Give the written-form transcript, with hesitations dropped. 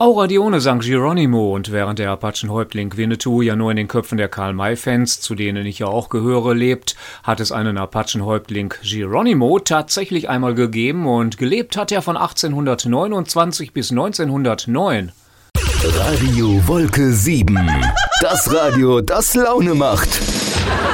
Aura Dione sang Geronimo, und während der Apachenhäuptling Winnetou ja nur in den Köpfen der Karl-May-Fans, zu denen ich ja auch gehöre, lebt, hat es einen Apachenhäuptling Geronimo tatsächlich einmal gegeben, und gelebt hat er von 1829 bis 1909. Radio Wolke 7. Das Radio, das Laune macht.